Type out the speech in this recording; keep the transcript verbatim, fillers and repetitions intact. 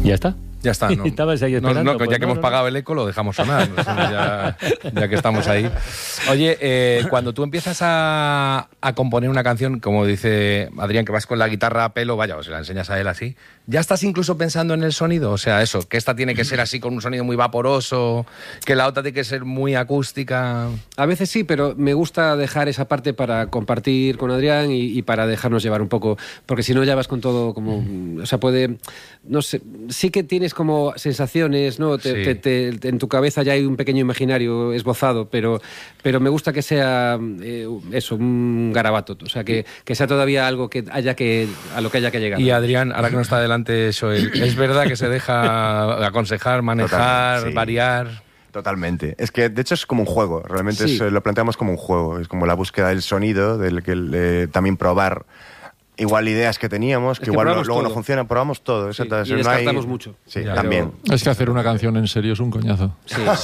Ya está. Ya está, ¿no? Estabas ahí esperando. No, no, pues ya que no, hemos no. pagado el eco, lo dejamos sonar. ¿No? ya, ya que estamos ahí. Oye, eh, cuando tú empiezas a, a componer una canción, como dice Adrián, que vas con la guitarra a pelo, vaya, o se la enseñas a él así, ¿ya estás incluso pensando en el sonido? O sea, eso, que esta tiene que ser así con un sonido muy vaporoso, que la otra tiene que ser muy acústica. A veces sí, pero me gusta dejar esa parte para compartir con Adrián y, y para dejarnos llevar un poco, porque si no ya vas con todo como... O sea, puede... No sé, sí que tienes como sensaciones, ¿no? Te, Sí. te, te, en tu cabeza ya hay un pequeño imaginario esbozado, pero, pero me gusta que sea eh, eso, un garabato, o sea, que, que sea todavía algo que haya que, a lo que haya que llegar. Y Adrián, ahora que no está delante Joel, ¿es verdad que se deja aconsejar, manejar, Total, sí. variar? Totalmente. Es que, de hecho, es como un juego. Realmente Sí. es, lo planteamos como un juego. Es como la búsqueda del sonido, del que eh, también probar igual ideas que teníamos, que, Es que igual probamos luego no todo. funcionan, probamos todo. Sí, exacto. y No hay- descartamos mucho. Sí, Ya. también. Es que hacer una canción en serio es un coñazo. Sí.